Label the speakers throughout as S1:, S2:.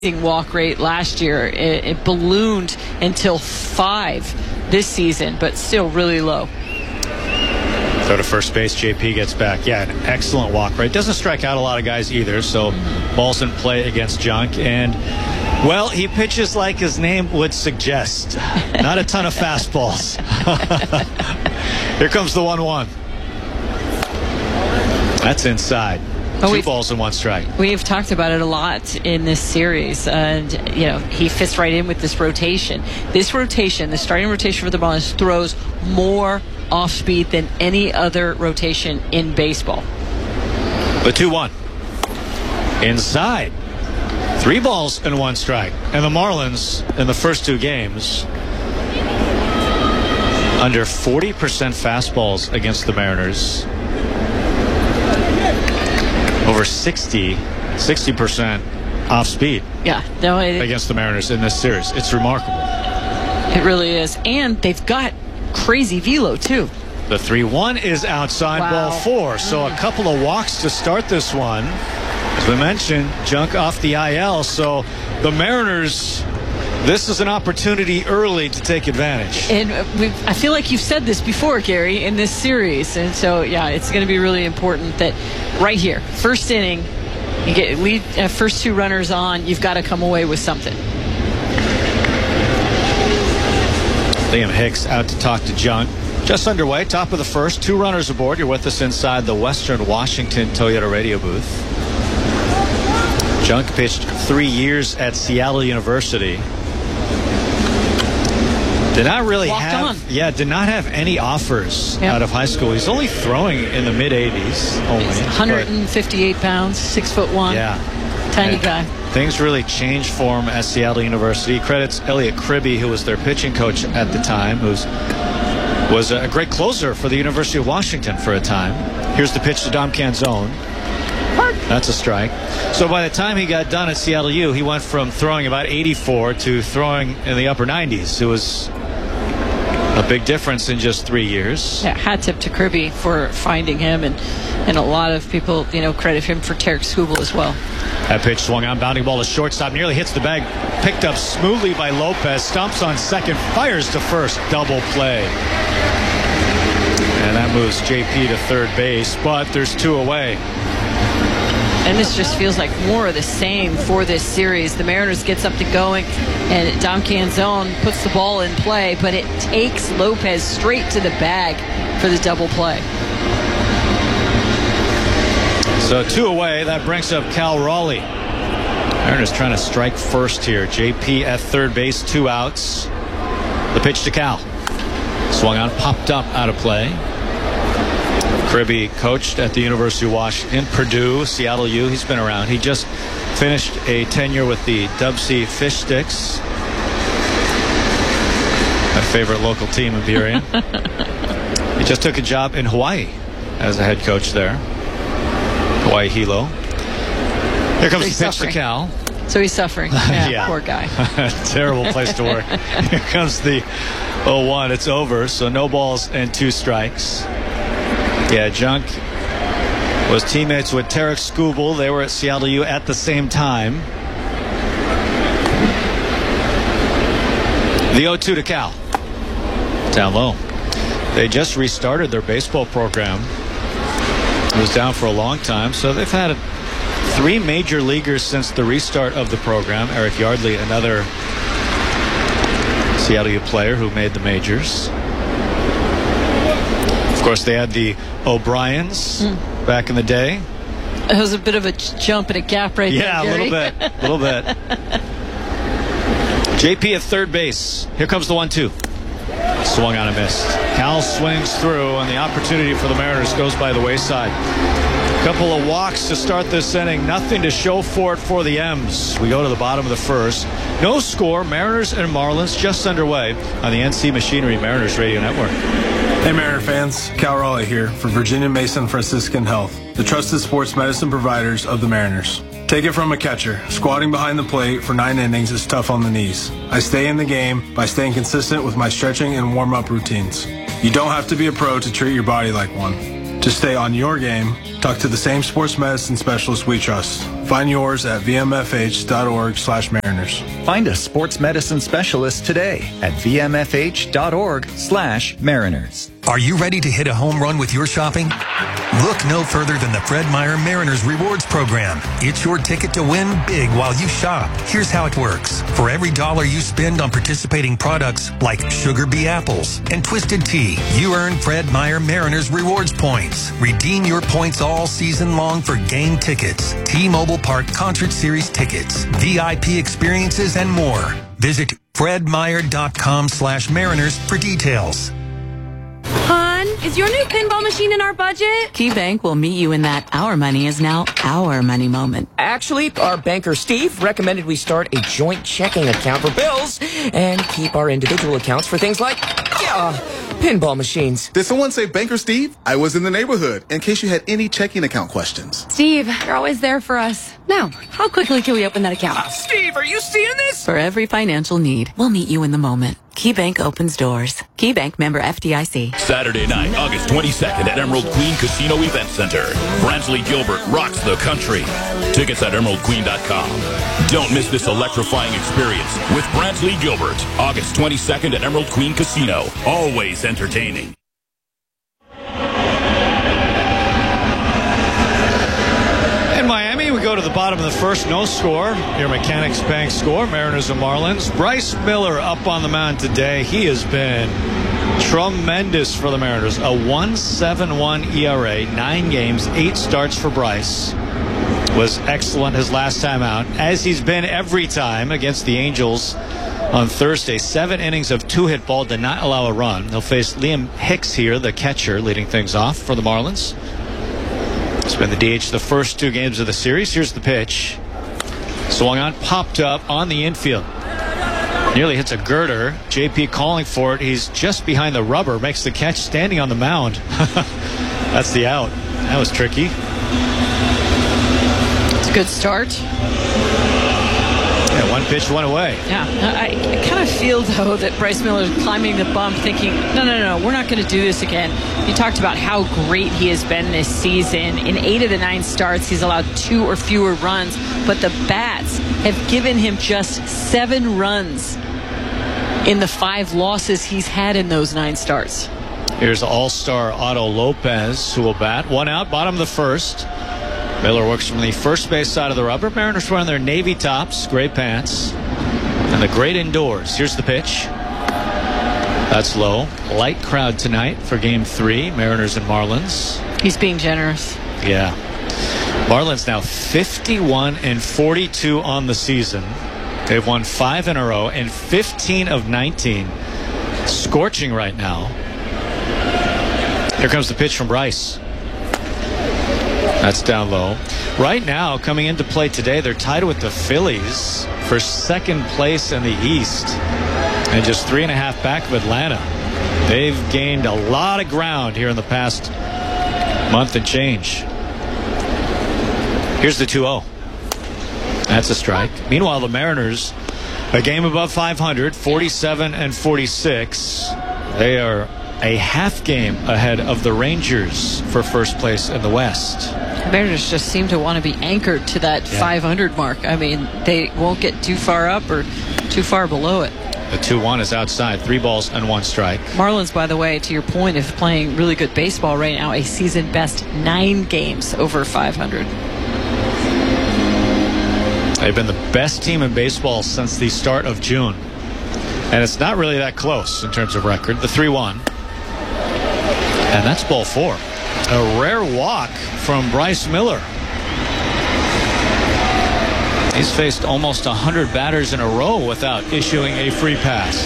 S1: walk rate last year. It ballooned until 5 this season, but still really low.
S2: Go to first base, JP gets back. Yeah, an excellent walk rate. Doesn't strike out a lot of guys either, so balls in play against Junk. And, well, he pitches like his name would suggest. Not a ton of fastballs. Here comes the 1-1. That's inside. Two balls and 1 strike.
S1: We've talked about it a lot in this series, and he fits right in with this rotation. This rotation, the starting rotation for the Marlins, throws more off speed than any other rotation in baseball.
S2: The 2-1 inside. 3 balls and 1 strike, and the Marlins in the first 2 games under 40% fastballs against the Mariners. Over 60% off speed.
S1: Yeah, no,
S2: against the Mariners in this series. It's remarkable.
S1: It really is. And they've got crazy velo, too.
S2: The 3-1 is outside.
S1: Wow.
S2: Ball 4. So a couple of walks to start this one. As we mentioned, Junk off the IL. So the Mariners, this is an opportunity early to take advantage.
S1: And I feel like you've said this before, Gary, in this series. And so, yeah, it's going to be really important that right here, first inning, you get first 2 runners on, you've got to come away with something.
S2: Liam Hicks out to talk to Junk. Just underway, top of the first, 2 runners aboard. You're with us inside the Western Washington Toyota radio booth. Junk pitched 3 years at Seattle University. Did not really did not have any offers out of high school. He's only throwing in the mid-80s only.
S1: He's 158 pounds, 6'1".
S2: Yeah.
S1: Tiny guy.
S2: Things really changed for him at Seattle University. He credits Elliot Kribbe, who was their pitching coach at the time, who was a great closer for the University of Washington for a time. Here's the pitch to Dom Canzone. That's a strike. So by the time he got done at Seattle U, he went from throwing about 84 to throwing in the upper 90s. It was a big difference in just 3 years.
S1: Yeah, hat tip to Kribbe for finding him, and a lot of people, credit him for Tarek Skubal as well.
S2: That pitch swung on, bounding ball to shortstop, nearly hits the bag, picked up smoothly by Lopez, stomps on second, fires to first, double play. And that moves JP to third base, but there's 2 away.
S1: And this just feels like more of the same for this series. The Mariners get something going, and Dom Canzone puts the ball in play, but it takes Lopez straight to the bag for the double play.
S2: So 2 away. That brings up Cal Raleigh. Mariners trying to strike first here. JP at third base, 2 outs. The pitch to Cal. Swung on, popped up, out of play. Kribbe coached at the University of Washington, Purdue, Seattle U. He's been around. He just finished a tenure with the Dub C Fish Sticks, my favorite local team in Burien. He just took a job in Hawaii as a head coach there. Hawaii Hilo. Here comes the pitch to Cal.
S1: So he's suffering. Yeah. Poor guy.
S2: Terrible place to work. Here comes the 0-1. It's over. So no balls and 2 strikes. Yeah, Junk was teammates with Tarek Skubal. They were at Seattle U at the same time. The 0-2 to Cal. Down low. They just restarted their baseball program. It was down for a long time, so they've had 3 major leaguers since the restart of the program. Eric Yardley, another Seattle U player who made the majors. Of course, they had the O'Briens back in the day.
S1: It was a bit of a jump and a gap right there, Gary.
S2: Yeah, a little bit. JP at third base. Here comes the 1-2. Swung on and missed. Cal swings through, and the opportunity for the Mariners goes by the wayside. A couple of walks to start this inning. Nothing to show for it for the M's. We go to the bottom of the first. No score. Mariners and Marlins just underway on the NC Machinery Mariners Radio Network.
S3: Hey Mariner fans, Cal Raleigh here for Virginia Mason Franciscan Health, the trusted sports medicine providers of the Mariners. Take it from a catcher. Squatting behind the plate for 9 innings is tough on the knees. I stay in the game by staying consistent with my stretching and warm-up routines. You don't have to be a pro to treat your body like one. To stay on your game, talk to the same sports medicine specialist we trust. Find yours at vmfh.org/Mariners.
S4: Find a sports medicine specialist today at vmfh.org/Mariners.
S5: Are you ready to hit a home run with your shopping? Look no further than the Fred Meyer Mariners Rewards Program. It's your ticket to win big while you shop. Here's how it works. For every $1 you spend on participating products like Sugar Bee Apples and Twisted Tea, you earn Fred Meyer Mariners Rewards points. Redeem your points all season long for game tickets, T-Mobile Park Concert Series tickets, VIP experiences, and more. Visit fredmeyer.com/Mariners for details.
S6: Hon, is your new pinball machine in our budget?
S7: KeyBank will meet you in that our money is now our money moment.
S8: Actually, our banker Steve recommended we start a joint checking account for bills and keep our individual accounts for things like, pinball machines.
S9: Did someone say Banker Steve? I was in the neighborhood, in case you had any checking account questions.
S6: Steve, you're always there for us. Now, how quickly can we open that account?
S8: Steve, are you seeing this?
S7: For every financial need, we'll meet you in the moment. KeyBank opens doors. KeyBank member FDIC.
S10: Saturday night, August 22nd at Emerald Queen Casino Event Center. Brantley Gilbert rocks the country. Tickets at emeraldqueen.com. Don't miss this electrifying experience with Brantley Gilbert. August 22nd at Emerald Queen Casino. Always entertaining.
S2: In Miami, we go to the bottom of the first, no score. Your Mechanics Bank score, Mariners and Marlins. Bryce Miller up on the mound today. He has been tremendous for the Mariners. A 1.71 ERA, 9 games, 8 starts for Bryce. Was excellent his last time out, as he's been every time against the Angels on Thursday. 7 innings of 2-hit ball, did not allow a run. They'll face Liam Hicks here, the catcher, leading things off for the Marlins. It's been the DH the first 2 games of the series. Here's the pitch. Swung on, popped up on the infield. Nearly hits a girder. JP calling for it. He's just behind the rubber. Makes the catch standing on the mound. That's the out. That was tricky.
S1: It's a good start.
S2: Yeah, 1 pitch, 1 away.
S1: Yeah, I kind of feel, though, that Bryce Miller is climbing the bump thinking, no, we're not going to do this again. You talked about how great he has been this season. In 8 of the 9 starts, he's allowed 2 or fewer runs, but the bats have given him just 7 runs in the 5 losses he's had in those 9 starts.
S2: Here's All-Star Otto Lopez, who will bat. 1 out, bottom of the first. Miller works from the first base side of the rubber. Mariners wearing their navy tops, gray pants, and the great indoors. Here's the pitch. That's low. Light crowd tonight for Game 3, Mariners and Marlins.
S1: He's being generous.
S2: Yeah. Marlins now 51-42 on the season. They've won 5 in a row and 15 of 19. Scorching right now. Here comes the pitch from Bryce. That's down low. Right now, coming into play today, they're tied with the Phillies for 2nd place in the East and just 3.5 back of Atlanta. They've gained a lot of ground here in the past month and change. Here's the 2-0. That's a strike. Meanwhile, the Mariners, a game above 500, 47-46. They are a half game ahead of the Rangers for first place in the West.
S1: The Mariners just seem to want to be anchored to that 500 mark. I mean, they won't get too far up or too far below it.
S2: The 2-1 is outside. 3 balls and 1 strike.
S1: Marlins, by the way, to your point, is playing really good baseball right now. A season best 9 games over 500.
S2: They've been the best team in baseball since the start of June. And it's not really that close in terms of record. The 3-1. And that's ball 4. A rare walk from Bryce Miller. He's faced almost 100 batters in a row without issuing a free pass.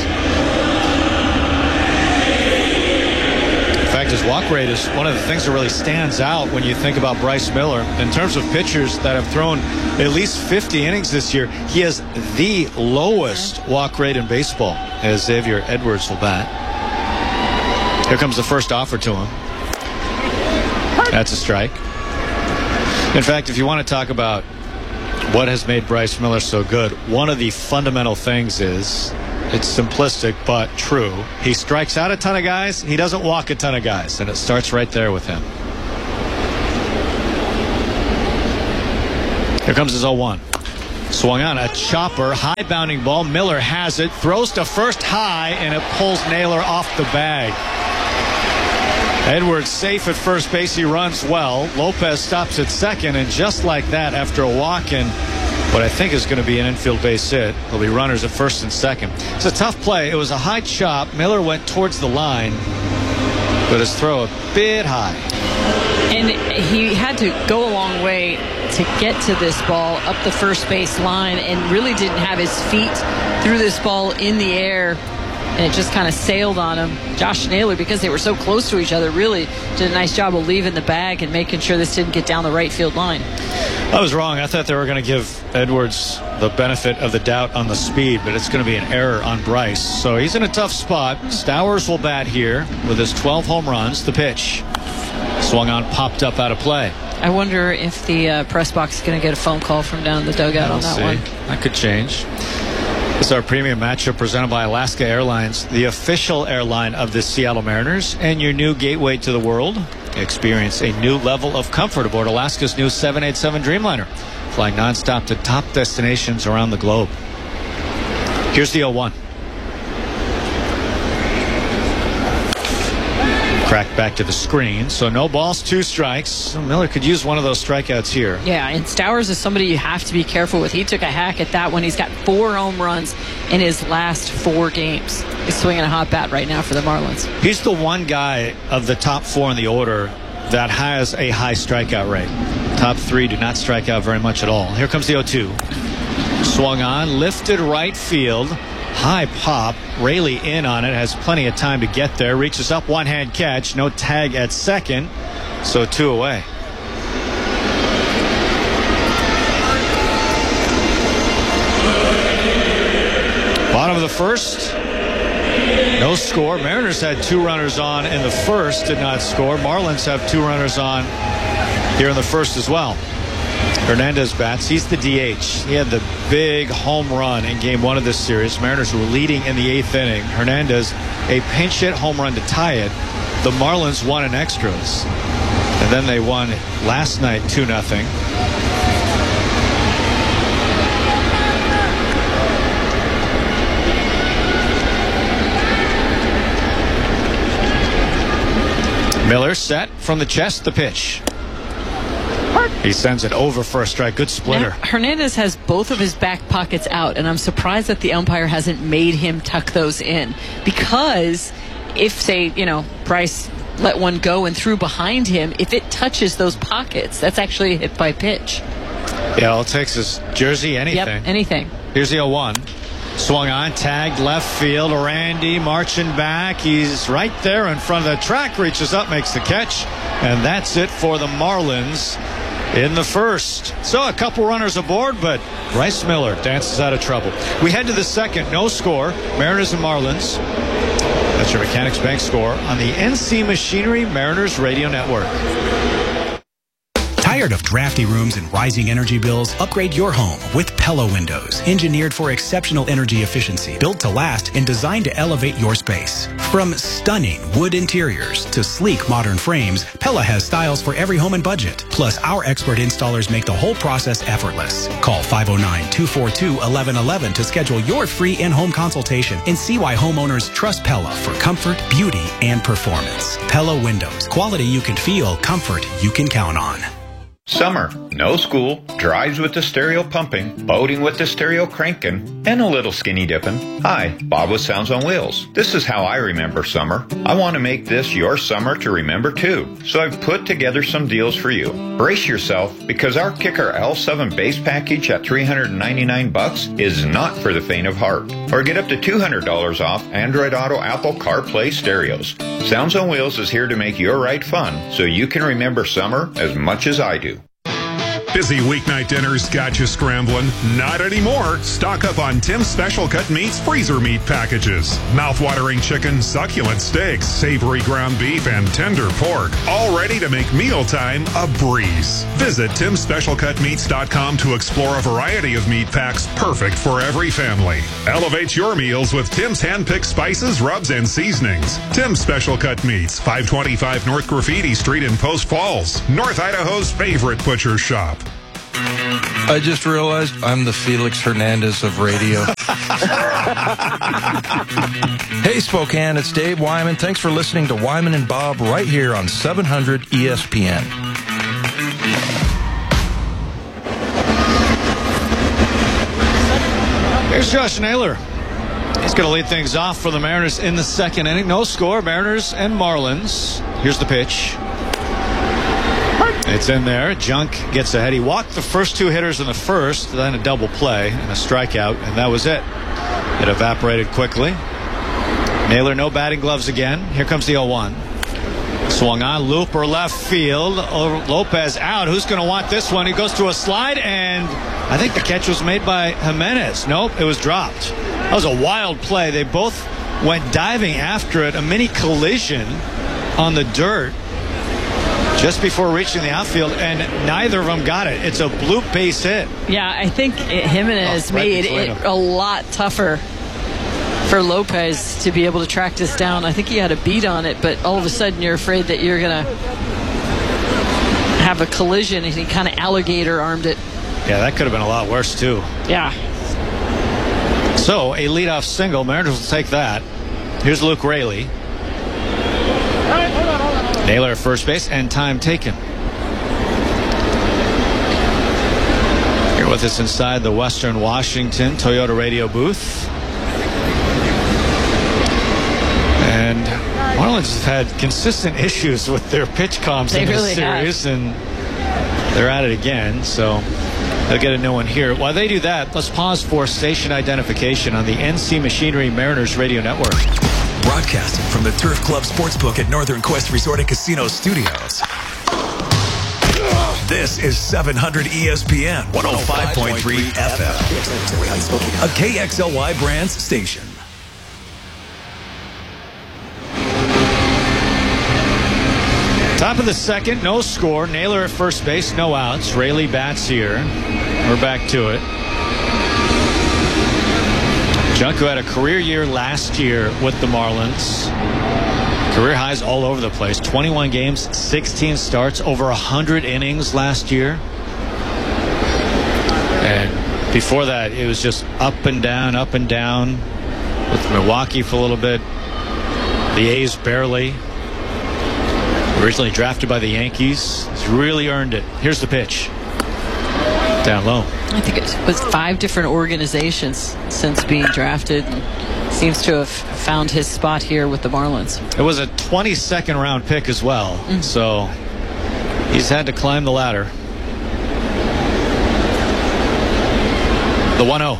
S2: In fact, his walk rate is one of the things that really stands out when you think about Bryce Miller. In terms of pitchers that have thrown at least 50 innings this year, he has the lowest walk rate in baseball, as Xavier Edwards will bat. Here comes the first offer to him. That's a strike. In fact, if you want to talk about what has made Bryce Miller so good, one of the fundamental things is, it's simplistic but true, he strikes out a ton of guys, he doesn't walk a ton of guys, and it starts right there with him. Here comes his 0-1. Swung on a chopper, high bounding ball. Miller has it, throws to first high, and it pulls Naylor off the bag. Edwards safe at first base. He runs well. Lopez stops at second, and just like that, after a walk in what I think is going to be an infield base hit, there'll be runners at first and second. It's a tough play. It was a high chop. Miller went towards the line, but his throw a bit high.
S1: And he had to go a long way to get to this ball up the first base line, and really didn't have his feet through this ball in the air, and it just kind of sailed on him. Josh Naylor, because they were so close to each other, really did a nice job of leaving the bag and making sure this didn't get down the right field line.
S2: I was wrong. I thought they were going to give Edwards the benefit of the doubt on the speed, but it's going to be an error on Bryce. So he's in a tough spot. Stowers will bat here with his 12 home runs. The pitch swung on, popped up out of play.
S1: I wonder if the press box is going to get a phone call from down in the dugout on that one.
S2: That could change. This is our premium matchup presented by Alaska Airlines, the official airline of the Seattle Mariners, and your new gateway to the world. Experience a new level of comfort aboard Alaska's new 787 Dreamliner, flying nonstop to top destinations around the globe. Here's the 0-1. Cracked back to the screen, so no balls, 2 strikes. So Miller could use one of those strikeouts here.
S1: Yeah, and Stowers is somebody you have to be careful with. He took a hack at that one. He's got 4 home runs in his last 4 games. He's swinging a hot bat right now for the Marlins.
S2: He's the one guy of the top 4 in the order that has a high strikeout rate. Top 3 do not strike out very much at all. Here comes the 0-2. Swung on, lifted right field. High pop. Raley in on it, has plenty of time to get there. Reaches up, one-hand catch. No tag at second, so 2 away. Bottom of the first. No score. Mariners had 2 runners on in the first, did not score. Marlins have 2 runners on here in the first as well. Hernandez bats. He's the DH. He had the big home run in game 1 of this series. Mariners were leading in the 8th inning. Hernandez, a pinch hit home run to tie it. The Marlins won in extras. And then they won last night 2-0. Miller set from the chest, the pitch. He sends it over for a strike. Good splitter.
S1: Now, Hernandez has both of his back pockets out, and I'm surprised that the umpire hasn't made him tuck those in. Because if, say, Bryce let one go and threw behind him, if it touches those pockets, that's actually a hit by pitch.
S2: Yeah, all it takes is jersey, anything.
S1: Yep, anything.
S2: Here's the 0-1. Swung on, tagged left field. Randy marching back. He's right there in front of the track. Reaches up, makes the catch. And that's it for the Marlins in the first. So a couple runners aboard, but Bryce Miller dances out of trouble. We head to the second. No score. Mariners and Marlins. That's your Mechanics Bank score on the NC Machinery Mariners Radio Network.
S11: Tired of drafty rooms and rising energy bills? Upgrade your home with Pella Windows. Engineered for exceptional energy efficiency, built to last, and designed to elevate your space. From stunning wood interiors to sleek modern frames, Pella has styles for every home and budget. Plus, our expert installers make the whole process effortless. Call 509-242-1111 to schedule your free in-home consultation and see why homeowners trust Pella for comfort, beauty, and performance. Pella Windows. Quality you can feel, comfort you can count on.
S12: Summer, no school, drives with the stereo pumping, boating with the stereo cranking, and a little skinny dipping. Hi, Bob with Sounds on Wheels. This is how I remember summer. I want to make this your summer to remember too, so I've put together some deals for you. Brace yourself, because our Kicker L7 base package at $399 is not for the faint of heart. Or get up to $200 off Android Auto Apple CarPlay stereos. Sounds on Wheels is here to make your ride fun, so you can remember summer as much as I do.
S13: Busy weeknight dinners got you scrambling? Not anymore. Stock up on Tim's Special Cut Meats freezer meat packages. Mouth-watering chicken, succulent steaks, savory ground beef, and tender pork. All ready to make mealtime a breeze. Visit TimSpecialCutMeats.com to explore a variety of meat packs perfect for every family. Elevate your meals with Tim's hand-picked spices, rubs, and seasonings. Tim's Special Cut Meats, 525 North Graffiti Street in Post Falls, North Idaho's favorite butcher shop.
S14: I just realized I'm the Felix Hernandez of radio. Hey, Spokane, it's Dave Wyman. Thanks for listening to Wyman and Bob right here on 700 ESPN.
S2: Here's Josh Naylor. He's going to lead things off for the Mariners in the second inning. No score, Mariners and Marlins. Here's the pitch. It's in there. Junk gets ahead. He walked the first two hitters in the first, then a double play and a strikeout, and that was it. It evaporated quickly. Naylor, no batting gloves again. Here comes the 0-1. Swung on, looper left field. Lopez out. Who's going to want this one? He goes to a slide, and I think the catch was made by Jimenez. Nope, it was dropped. That was a wild play. They both went diving after it. A mini collision on the dirt just before reaching the outfield, and neither of them got it. It's a bloop base hit.
S1: Yeah, I think Jimenez made it a lot tougher for Lopez to be able to track this down. I think he had a beat on it, but all of a sudden you're afraid that you're going to have a collision, and he kind of alligator armed it.
S2: Yeah, that could have been a lot worse, too.
S1: Yeah.
S2: So, a leadoff single. Mariners will take that. Here's Luke Raley. Naylor at first base, and time taken. Here with us inside the Western Washington Toyota radio booth. And Marlins have had consistent issues with their pitch comms in this series, and they're at it again, so they'll get a new one here. While they do that, let's pause for station identification on the NC Machinery Mariners Radio Network.
S5: Broadcasting from the Turf Club Sportsbook at Northern Quest Resort and Casino Studios. This is 700 ESPN 105.3 FM, a KXLY Brands station.
S2: Top of the second, no score. Naylor at first base, no outs. Raley bats here. We're back to it. Junk, who had a career year last year with the Marlins. Career highs all over the place. 21 games, 16 starts, over 100 innings last year. And before that, it was just up and down with Milwaukee for a little bit. The A's barely. Originally drafted by the Yankees. He's really earned it. Here's the pitch. Down low.
S1: I think it was 5 different organizations since being drafted. Seems to have found his spot here with the Marlins.
S2: It was a 22nd round pick as well. So he's had to climb the ladder. The 1-0.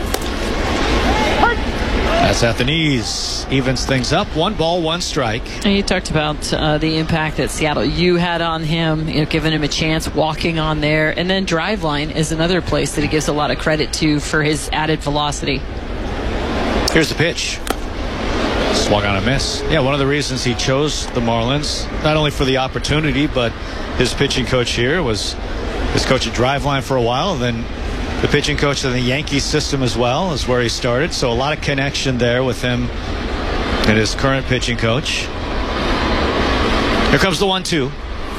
S2: That's at the knees. Evens things up. 1 ball, 1 strike.
S1: And you talked about the impact that Seattle U had on him, giving him a chance, walking on there. And then Driveline is another place that he gives a lot of credit to for his added velocity.
S2: Here's the pitch. Swung on a miss. Yeah, one of the reasons he chose the Marlins, not only for the opportunity, but his pitching coach here was his coach at Driveline for a while, and then the pitching coach in the Yankees system as well is where he started. So a lot of connection there with him and his current pitching coach. Here comes the 1-2.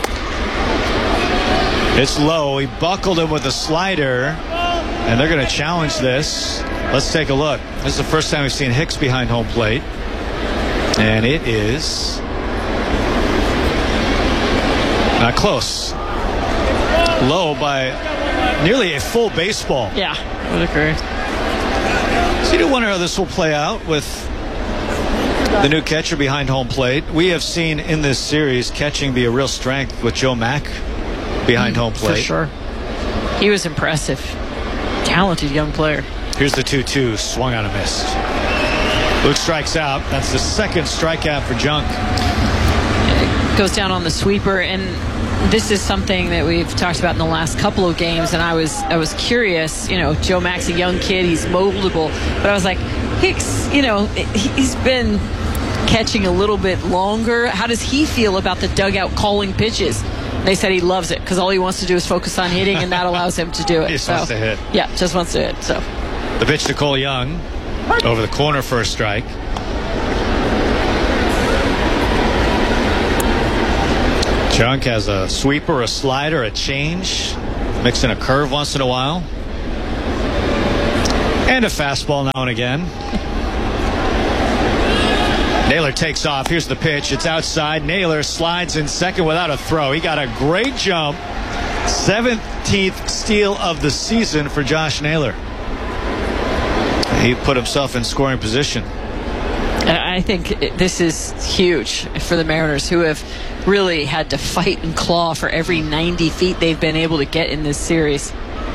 S2: It's low. He buckled him with a slider, and they're going to challenge this. Let's take a look. This is the first time we've seen Hicks behind home plate. And it is not close. Low by nearly a full baseball.
S1: Yeah, would agree.
S2: So you do wonder how this will play out with the new catcher behind home plate. We have seen in this series catching be a real strength with Joe Mack behind home plate.
S1: For sure. He was impressive. Talented young player.
S2: Here's the 2-2. Swung on a miss. Luke strikes out. That's the second strikeout for Junk.
S1: It goes down on the sweeper, and this is something that we've talked about in the last couple of games, and I was curious. Joe Mack's a young kid, he's moldable, but I was like, Hicks, he's been catching a little bit longer. How does he feel about the dugout calling pitches? They said he loves it because all he wants to do is focus on hitting, and that allows him to do it.
S2: He just wants to hit.
S1: Yeah, just wants to hit. So
S2: the pitch to Cole Young over the corner for a strike. Junk has a sweeper, a slider, a change. Mix in a curve once in a while. And a fastball now and again. Naylor takes off. Here's the pitch. It's outside. Naylor slides in second without a throw. He got a great jump. 17th steal of the season for Josh Naylor. He put himself in scoring position.
S1: And I think this is huge for the Mariners, who have really had to fight and claw for every 90 feet they've been able to get in this series.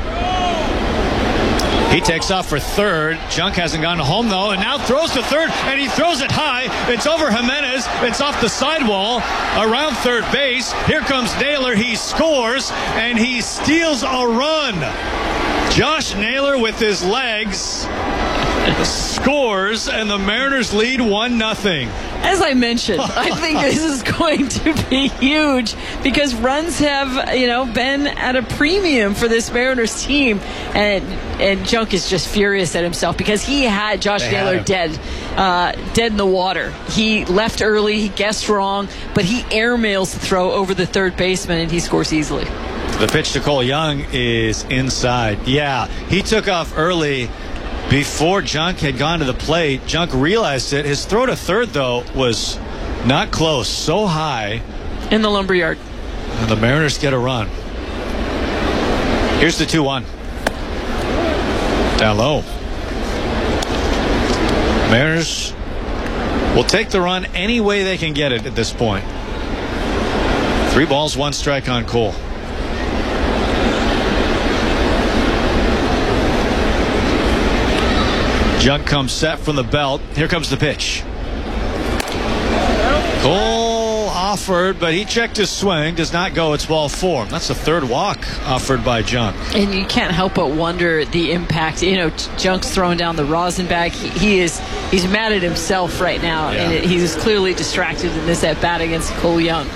S2: He takes off for third. Junk hasn't gone home, though, and now throws to third, and he throws it high. It's over Jimenez. It's off the sidewall around third base. Here comes Naylor. He scores, and he steals a run. Josh Naylor with his legs scores, and the Mariners lead 1-0.
S1: As I mentioned, I think this is going to be huge because runs have, been at a premium for this Mariners team, and Junk is just furious at himself because he had Josh Naylor dead in the water. He left early, he guessed wrong, but he airmails the throw over the third baseman, and he scores easily.
S2: The pitch to Cole Young is inside. Yeah, he took off early. Before Junk had gone to the plate, Junk realized it. His throw to third, though, was not close. So high.
S1: In the lumberyard.
S2: And the Mariners get a run. Here's the 2-1. Down low. Mariners will take the run any way they can get it at this point. 3 balls, 1 strike on Cole. Junk comes set from the belt. Here comes the pitch. Cole offered, but he checked his swing. Does not go. It's ball 4. That's the third walk offered by Junk.
S1: And you can't help but wonder the impact. Junk's throwing down the rosin bag. He's mad at himself right now,
S2: yeah.
S1: And he's clearly distracted in this at bat against Cole Young.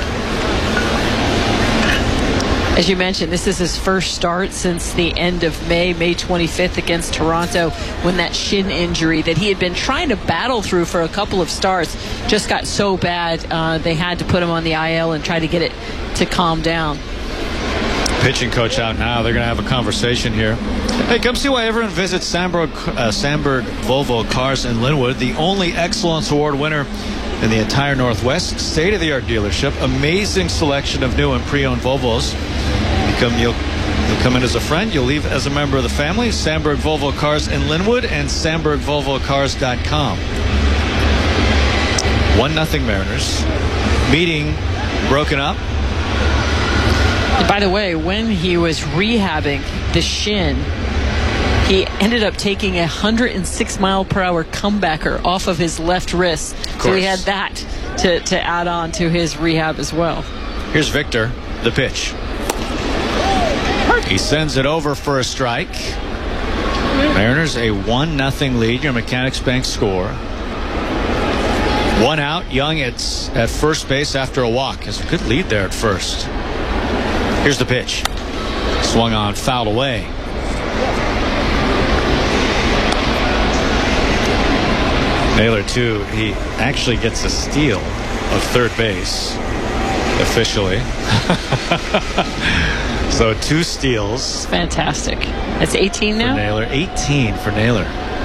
S1: As you mentioned, this is his first start since the end of May 25th against Toronto, when that shin injury that he had been trying to battle through for a couple of starts just got so bad they had to put him on the IL and try to get it to calm down.
S2: Pitching coach out now. They're going to have a conversation here. Hey, come see why everyone visits Sandberg Volvo Cars in Linwood, the only Excellence Award winner in the entire Northwest. State-of-the-art dealership. Amazing selection of new and pre-owned Volvos. You'll come in as a friend. You'll leave as a member of the family. Sandberg Volvo Cars in Linwood and SandbergVolvoCars.com. 1-0 Mariners. Meeting broken up.
S1: By the way, when he was rehabbing the shin, he ended up taking a 106-mile-per-hour comebacker off of his left wrist. So he had that to add on to his rehab as well.
S2: Here's Victor, the pitch. He sends it over for a strike. Mariners a 1-0 lead. Your Mechanics Bank score. 1 out. Young at first base after a walk. Has a good lead there at first. Here's the pitch. Swung on, fouled away. Naylor, too, he actually gets a steal of third base. Officially. So 2 steals.
S1: Fantastic. That's 18 now?
S2: For Naylor. 18 for Naylor.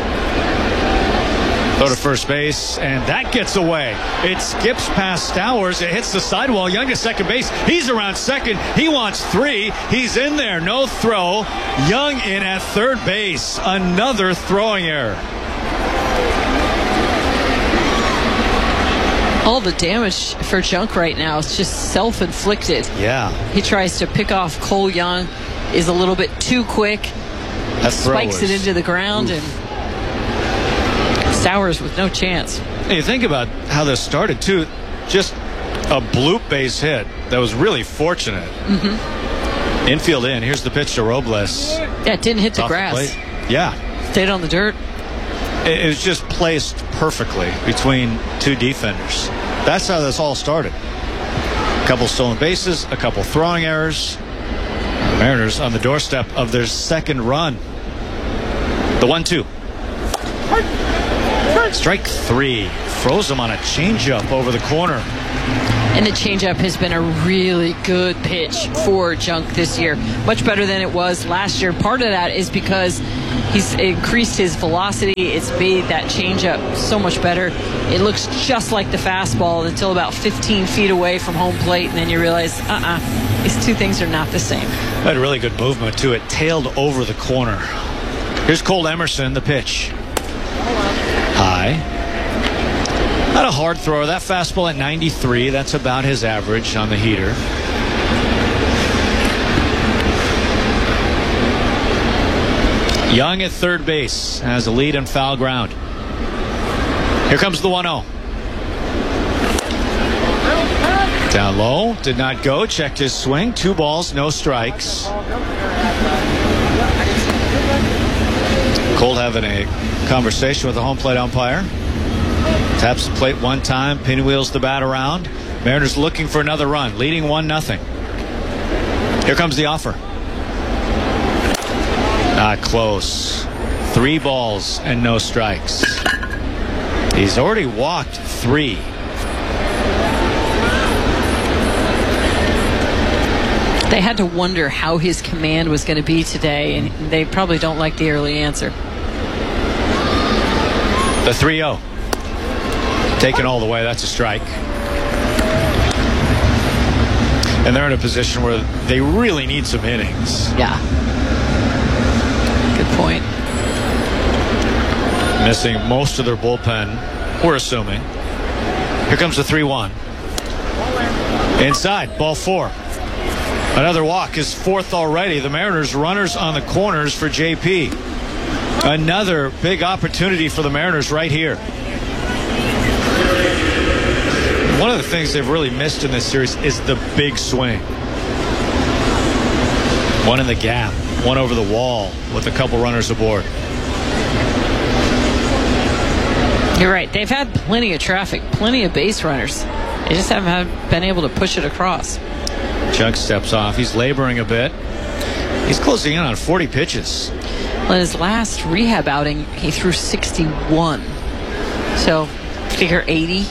S2: Throw to first base, and that gets away. It skips past Stowers. It hits the sidewall. Young to second base. He's around second. He wants 3. He's in there. No throw. Young in at third base. Another throwing error.
S1: All the damage for Junk right now is just self-inflicted.
S2: Yeah.
S1: He tries to pick off Cole Young, is a little bit too quick.
S2: That
S1: spikes it into the ground, and Stowers with no chance.
S2: Hey, you think about how this started, too. Just a bloop base hit that was really fortunate.
S1: Mm-hmm.
S2: Infield in. Here's the pitch to Robles.
S1: Yeah, it didn't hit the grass.
S2: Yeah.
S1: Stayed on the dirt.
S2: It was just placed perfectly between 2 defenders. That's how this all started. A couple stolen bases, a couple throwing errors. The Mariners on the doorstep of their second run. The 1-2. Strike 3. Froze him on a changeup over the corner.
S1: And the changeup has been a really good pitch for Junk this year. Much better than it was last year. Part of that is because he's increased his velocity. It's made that changeup so much better. It looks just like the fastball until about 15 feet away from home plate, and then you realize, these two things are not the same.
S2: Had a really good movement, too. It tailed over the corner. Here's Cole Emerson, the pitch. High. Not a hard thrower. That fastball at 93, that's about his average on the heater. Young at third base has a lead in foul ground. Here comes the 1-0. Down low, did not go, checked his swing. 2 balls, no strikes. Cole having a conversation with the home plate umpire. Taps the plate one time, pinwheels the bat around. Mariners looking for another run, leading 1-0. Here comes the offer. Not close. 3 balls and no strikes. He's already walked 3.
S1: They had to wonder how his command was going to be today, and they probably don't like the early answer.
S2: The 3-0. Taken all the way, that's a strike. And they're in a position where they really need some innings.
S1: Yeah. Good point.
S2: Missing most of their bullpen, we're assuming. Here comes the 3-1. Inside, ball 4. Another walk, is 4th already. The Mariners runners on the corners for JP. Another big opportunity for the Mariners right here. One of the things they've really missed in this series is the big swing. One in the gap, one over the wall with a couple runners aboard.
S1: You're right. They've had plenty of traffic, plenty of base runners. They just haven't been able to push it across.
S2: Junk steps off. He's laboring a bit. He's closing in on 40 pitches.
S1: Well, in his last rehab outing, he threw 61. So, figure 80.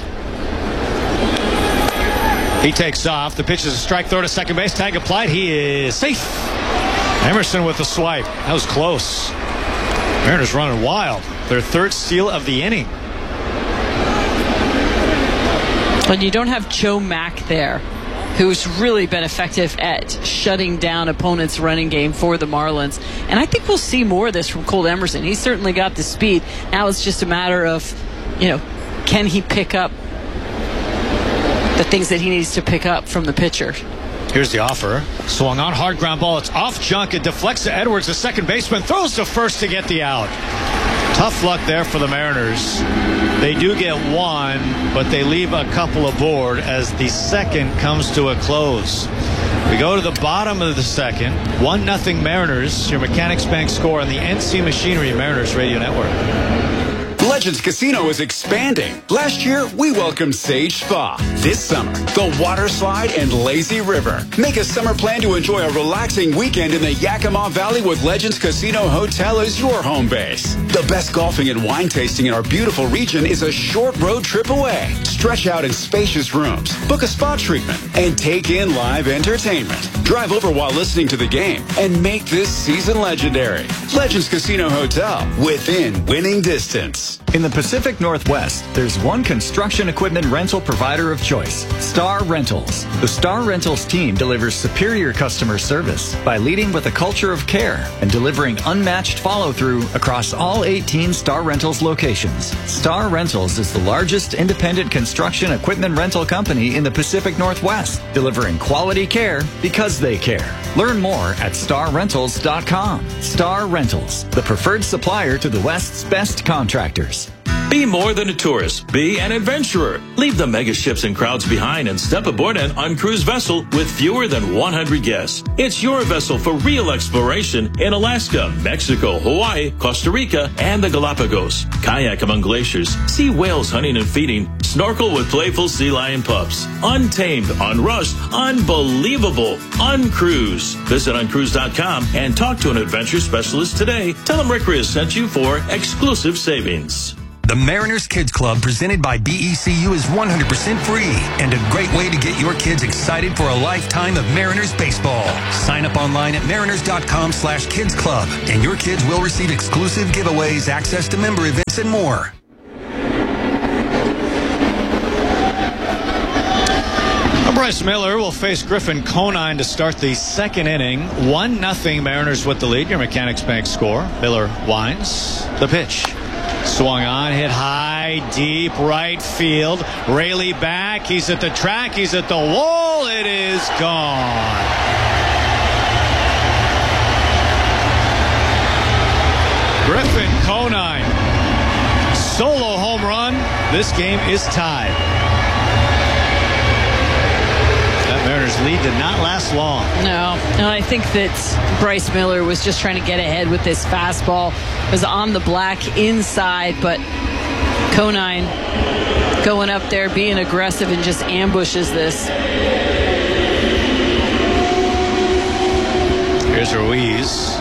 S2: He takes off. The pitch is a strike, throw to second base. Tag applied. He is safe. Emerson with the swipe. That was close. Mariners running wild. Their 3rd steal of the inning.
S1: When you don't have Joe Mack there, who's really been effective at shutting down opponents' running game for the Marlins. And I think we'll see more of this from Cole Emerson. He's certainly got the speed. Now it's just a matter of, can he pick up the things that he needs to pick up from the pitcher.
S2: Here's the offer. Swung on, hard ground ball. It's off Junk. It deflects to Edwards, the second baseman. Throws to first to get the out. Tough luck there for the Mariners. They do get 1, but they leave a couple aboard as the second comes to a close. We go to the bottom of the second. 1-0 Mariners. Your Mechanics Bank score on the NC Machinery Mariners Radio Network.
S15: Legends Casino is expanding. Last year, we welcomed Sage Spa. This summer, the Water Slide and Lazy River. Make a summer plan to enjoy a relaxing weekend in the Yakima Valley with Legends Casino Hotel as your home base. The best golfing and wine tasting in our beautiful region is a short road trip away. Stretch out in spacious rooms, book a spa treatment, and take in live entertainment. Drive over while listening to the game and make this season legendary. Legends Casino Hotel, within winning distance.
S4: In the Pacific Northwest, there's one construction equipment rental provider of choice, Star Rentals. The Star Rentals team delivers superior customer service by leading with a culture of care and delivering unmatched follow-through across all 18 Star Rentals locations. Star Rentals is the largest independent construction equipment rental company in the Pacific Northwest, delivering quality care because they care. Learn more at starrentals.com. Star Rentals, the preferred supplier to the West's best contractors.
S16: Be more than a tourist. Be an adventurer. Leave the mega ships and crowds behind and step aboard an uncruised vessel with fewer than 100 guests. It's your vessel for real exploration in Alaska, Mexico, Hawaii, Costa Rica, and the Galapagos. Kayak among glaciers. See whales hunting and feeding. Snorkel with playful sea lion pups. Untamed, unrushed, unbelievable. Uncruise. Visit uncruise.com and talk to an adventure specialist today. Tell them Rick Riz sent you for exclusive savings.
S5: The Mariners Kids Club presented by BECU is 100% free and a great way to get your kids excited for a lifetime of Mariners baseball. Sign up online at mariners.com/kids club and your kids will receive exclusive giveaways, access to member events, and more.
S2: Bryce Miller will face Griffin Conine to start the second inning. 1-0 Mariners with the lead. Your Mechanics Bank score. Miller winds the pitch. Swung on, hit high, deep, right field. Raley back. He's at the track. He's at the wall. It is gone. Griffin Conine. Solo home run. This game is tied. Mariners lead did not last long.
S1: No, I think that Bryce Miller was just trying to get ahead with this fastball. It was on the black inside, but Conine going up there, being aggressive, and just ambushes this.
S2: Here's Ruiz.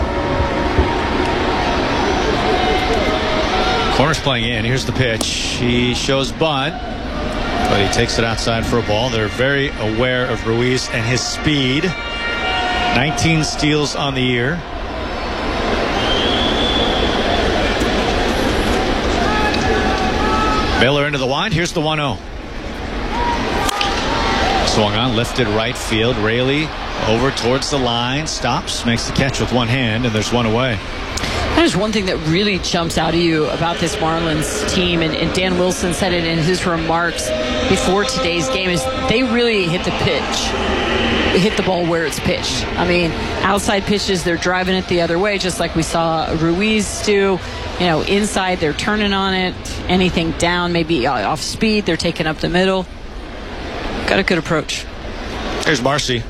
S2: Corner's playing in. Here's the pitch. He shows bunt, but he takes it outside for a ball. They're very aware of Ruiz and his speed. 19 steals on the year. Miller into the wind. Here's the 1-0. Swung on, lifted right field. Raley over towards the line. Stops, makes the catch with one hand, and there's one away.
S1: There's one thing that really jumps out at you about this Marlins team, and Dan Wilson said it in his remarks before today's game, is they really hit the pitch. They hit the ball where it's pitched. I mean, outside pitches, they're driving it the other way, just like we saw Ruiz do. You know, inside, they're turning on it. Anything down, maybe off speed, they're taking up the middle. Got a good approach.
S2: Here's Marcy.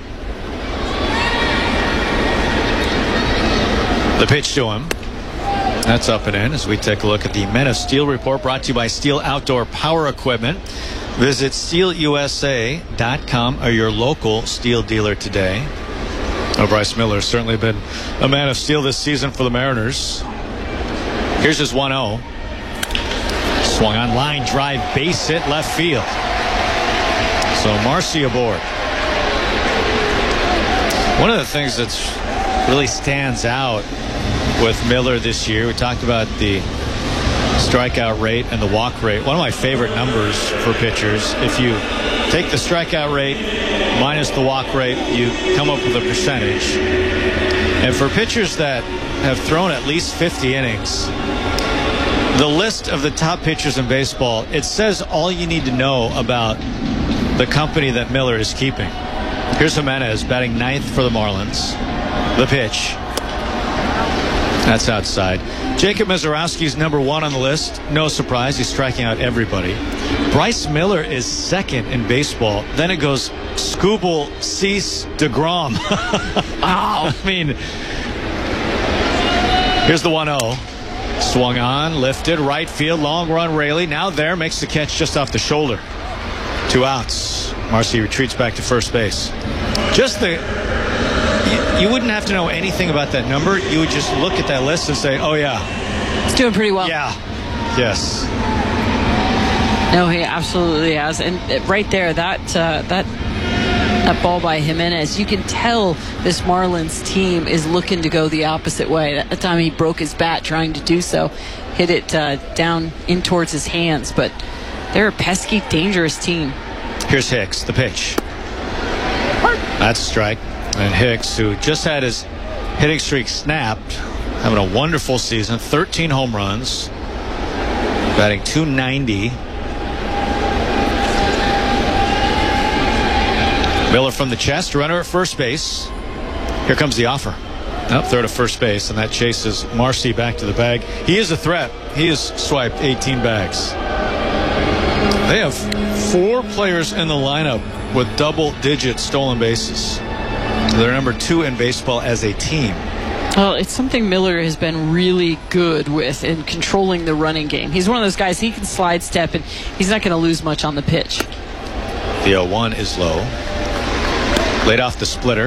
S2: The pitch to him. That's up and in as we take a look at the Men of Steel report brought to you by Steel Outdoor Power Equipment. Visit SteelUSA.com or your local Steel dealer today. Oh, Bryce Miller has certainly been a man of steel this season for the Mariners. Here's his 1-0. Swung on, line drive, base hit, left field. So Marcy aboard. One of the things that's really stands out with Miller this year, we talked about the strikeout rate and the walk rate. One of my favorite numbers for pitchers, if you take the strikeout rate minus the walk rate, you come up with a percentage. And for pitchers that have thrown at least 50 innings, the list of the top pitchers in baseball, it says all you need to know about the company that Miller is keeping. Here's Jimenez batting 9th for the Marlins. The pitch. That's outside. Jacob Mizorowski's number 1 on the list. No surprise, he's striking out everybody. Bryce Miller is 2nd in baseball. Then it goes Skubal, Cease, DeGrom. Wow. I mean, here's the 1-0. Swung on, lifted, right field, long run, Raley. Now there, makes the catch just off the shoulder. 2 outs. Marcy retreats back to first base. Just the... You wouldn't have to know anything about that number. You would just look at that list and say, oh, yeah.
S1: It's doing pretty well.
S2: Yeah. Yes.
S1: No, he absolutely has. And right there, that ball by Jimenez, you can tell this Marlins team is looking to go the opposite way. At the time he broke his bat trying to do so, hit it down in towards his hands. But they're a pesky, dangerous team.
S2: Here's Hicks, the pitch. That's a strike. And Hicks, who just had his hitting streak snapped, having a wonderful season, 13 home runs, batting .290. Miller from the chest, runner at first base. Here comes the offer. Up third to first base, and that chases Marcy back to the bag. He is a threat. He has swiped 18 bags. They have 4 players in the lineup with double-digit stolen bases. They're number 2 in baseball as a team.
S1: Well, it's something Miller has been really good with in controlling the running game. He's one of those guys, he can slide step, and he's not going to lose much on the pitch.
S2: The 0-1 is low. Laid off the splitter.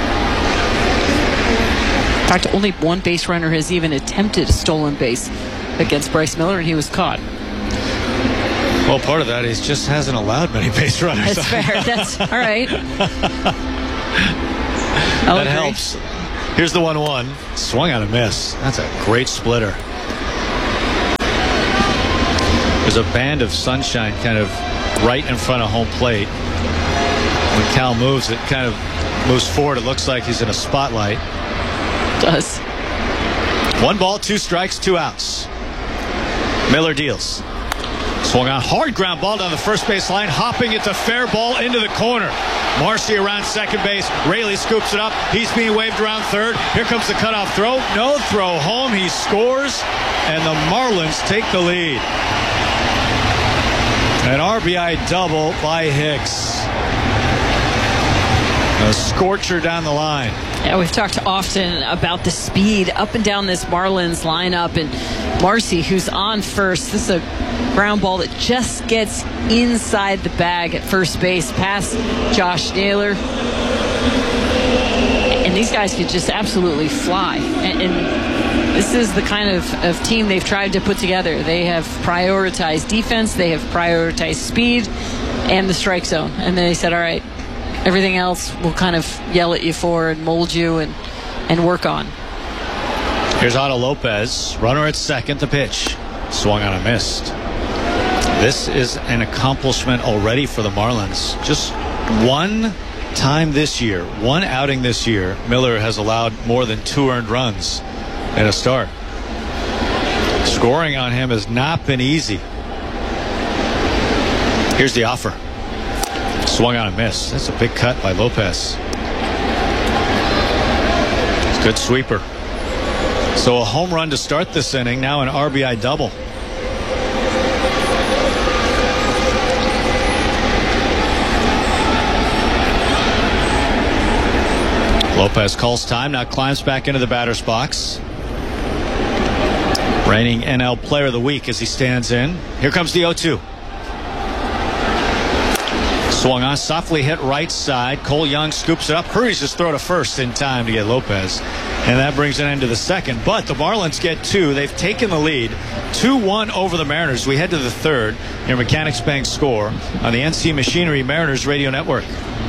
S1: In fact, only one base runner has even attempted a stolen base against Bryce Miller, and he was caught.
S2: Well, part of that is just hasn't allowed many base runners.
S1: That's fair. That's all right.
S2: That helps. Here's the 1-1. Swung on a miss. That's a great splitter. There's a band of sunshine kind of right in front of home plate. When Cal moves, it kind of moves forward. It looks like he's in a spotlight.
S1: It does.
S2: 1 ball, 2 strikes, 2 outs. Miller deals. Swung on, hard ground ball down the first base line, hopping it to fair ball into the corner. Marcy around second base. Raley scoops it up. He's being waved around third. Here comes the cutoff throw. No throw home. He scores, and the Marlins take the lead. An RBI double by Hicks. A scorcher down the line.
S1: Yeah, we've talked often about the speed up and down this Marlins lineup, and Marcy, who's on first, this is a ground ball that just gets inside the bag at first base past Josh Naylor. And these guys could just absolutely fly. And this is the kind of team they've tried to put together. They have prioritized defense, they have prioritized speed and the strike zone. And they said, all right, everything else we'll kind of yell at you for and mold you and work on.
S2: Here's Otto Lopez, runner at second, the pitch. Swung on a missed. This is an accomplishment already for the Marlins. Just one time this year, one outing this year, Miller has allowed more than 2 earned runs in a start. Scoring on him has not been easy. Here's the offer. Swung on a miss. That's a big cut by Lopez. Good sweeper. So a home run to start this inning, now an RBI double. Lopez calls time, now climbs back into the batter's box. Reigning NL Player of the Week as he stands in. Here comes the 0-2. Swung on, softly hit right side. Cole Young scoops it up, hurries his throw to first in time to get Lopez. And that brings an end to the second. But the Marlins get 2. They've taken the lead 2-1 over the Mariners. We head to the third. Your Mechanics Bank score on the NC Machinery Mariners Radio Network.